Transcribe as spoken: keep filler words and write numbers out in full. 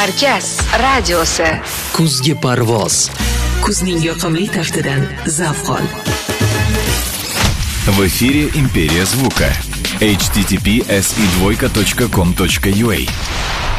Markaz radiosi. Kuzgi parvoz. Kuzning yoqimli taftidan zavq ol. В эфире «Империя звука». эйч ти ти пи эс и двойка точка ком точка ю а.